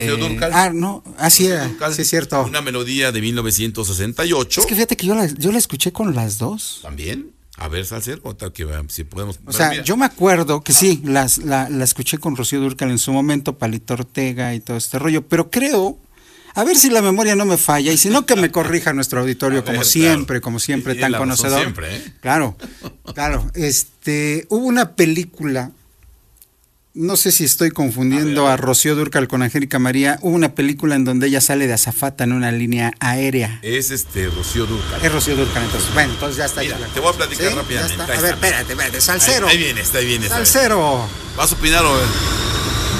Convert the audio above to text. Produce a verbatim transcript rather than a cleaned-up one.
Eh, Durcal. ah, no, así era, Durcal, sí es cierto. Una melodía de mil novecientos sesenta y ocho. Es que fíjate que yo la, yo la escuché con las dos. También. A ver, Salcero, que si podemos. O sea, mira. yo me acuerdo que sí, las, la, la escuché con Rocío Dúrcal en su momento, Palito Ortega y todo este rollo, pero creo, a ver si la memoria no me falla, y si no que me corrija nuestro auditorio, A como ver, siempre, claro. como siempre, Y- y tan la razón conocedor. siempre, ¿eh? Claro, claro. Este, hubo una película, no sé si estoy confundiendo A ver, a, a ver. Rocío Dúrcal con Angélica María, hubo una película en donde ella sale de azafata en una línea aérea. Es este Rocío Dúrcal. Es Rocío Dúrcal, entonces, bueno, entonces ya está. Mira, ya la- te voy a platicar ¿Sí? rápidamente. Ya está. Ahí A ver, está. espérate, espérate, Salcero. Ahí, ahí viene, está ahí viene. está bien. Salcero. ¿Vas a opinar o...?